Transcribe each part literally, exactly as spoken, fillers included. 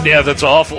Yeah, that's awful.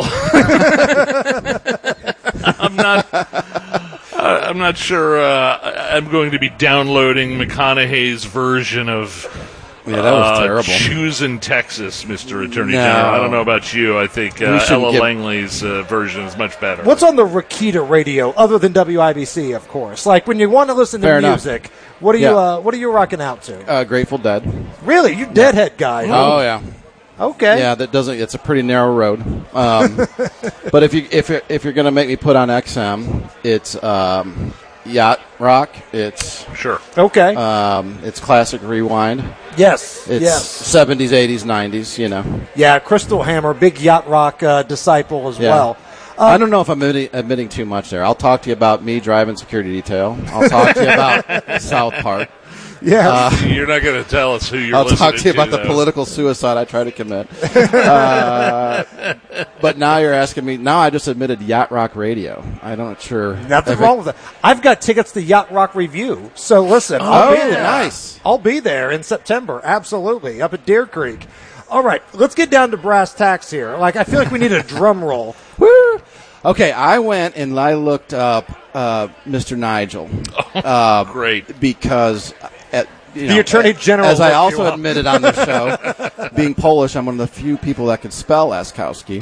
I'm not. Uh, I'm not sure. Uh, I'm going to be downloading McConaughey's version of. Yeah, that was uh, terrible. Choosing Texas, Mister Attorney No. General. I don't know about you. I think uh, shouldn't Ella give- Langley's uh, version is much better. What's on the Rakita radio other than W I B C, of course? Like when you want to listen to Fair enough. music, what are Yeah. you uh, what are you rocking out to? Uh, Grateful Dead. Really, you Deadhead guy? Huh? Oh yeah. Okay. Yeah, that doesn't. It's a pretty narrow road. Um, but if you if you're, if you're going to make me put on X M, it's um, yacht rock. It's Sure. Okay. um, it's classic rewind. yes. It's yes. seventies, eighties, nineties. You know. Yeah. Crystal Hammer, big yacht rock uh, disciple as Yeah. well. I don't know if I'm admitting, admitting too much there. I'll talk to you about me driving security detail. I'll talk to you about South Park. Yeah. You're not going to tell us who you're I'll listening talk to you about the though. political suicide I try to commit. uh, but now you're asking me. Now I just admitted Yacht Rock Radio. I'm not sure. Nothing if wrong with that. I've got tickets to Yacht Rock Review. So listen, I'll Oh, be there. nice. I'll be there in September. Absolutely. Up at Deer Creek. All right. Let's get down to brass tacks here. Like, I feel like we need a drum roll. Woo! Okay, I went and I looked up uh, Mister Nigel. Uh, Great. Because at, you The know, Attorney General as I looked also you up. admitted on the show, being Polish, I'm one of the few people that could spell Laskowski.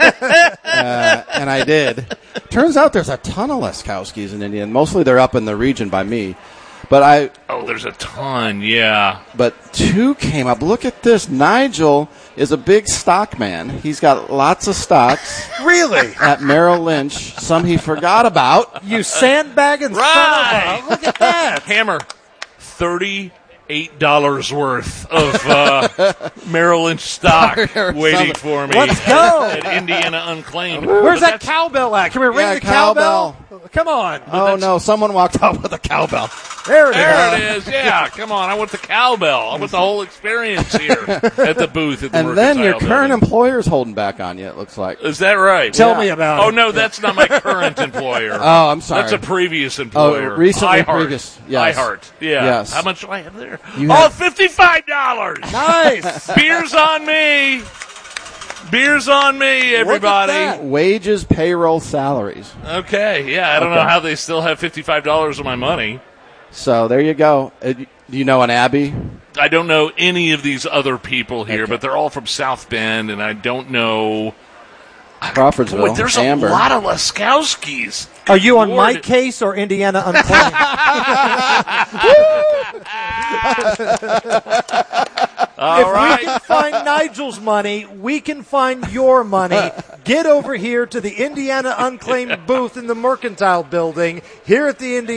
uh, and I did. Turns out there's a ton of Laskowskis in India, and mostly they're up in the region by me. But I, Oh, there's a ton. Yeah. but two came up. Look at this. Nigel is a big stock man. He's got lots of stocks Really? at Merrill Lynch. Some he forgot about. You sandbagging Right. son of a... Look at that. Hammer, thirty-eight dollars worth of uh, Merrill Lynch stock waiting for me. Let's go. At Indiana Unclaimed. Where's But that cowbell at? Can we ring Yeah, the cowbell? cowbell. Come on. Oh, no. Someone walked out with a cowbell. There it There is. it is. Yeah, come on. I want the cowbell. I want the whole experience here at the booth at the And then your Mercantile current Building. employer's holding back on you, it looks like. Is that right? Tell Yeah. me about Oh, it. no, that's not my current employer. Oh, I'm sorry. That's a previous employer. Oh, recently iHeart. previous. Yes. iHeart. Yeah. Yes. How much do I have there? You oh, have- fifty-five dollars. Nice. Beers on me. Beers on me, everybody. Look at that. Wages, payroll, salaries. Okay, yeah, I don't Okay. know how they still have fifty-five dollars of my money. So there you go. Uh, do you know an Abby? I don't know any of these other people here, Okay. but they're all from South Bend, and I don't know. Crawfordsville. Boy, there's Amber. a lot of Laskowskis. Are you on my Lord. case or Indiana Unclaimed? All if right. we can find Nigel's money, we can find your money. Get over here to the Indiana Unclaimed booth in the Mercantile Building here at the Indiana.